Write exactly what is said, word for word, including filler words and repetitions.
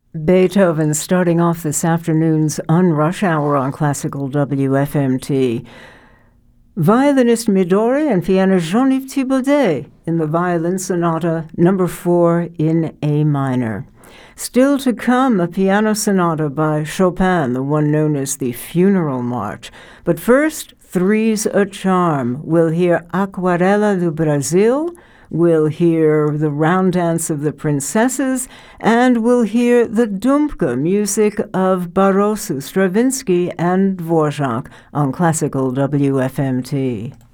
Beethoven starting off this afternoon's On-Rush Hour on Classical W F M T. Violinist Midori and pianist Jean-Yves Thibaudet in the Violin Sonata number four in A minor. Still to come, a piano sonata by Chopin, the one known as the Funeral March. But first, Three's a Charm. We'll hear Aquarela do Brasil, we'll hear the Round Dance of the Princesses, and we'll hear the Dumpka music of Barroso, Stravinsky, and Dvorak on Classical W F M T.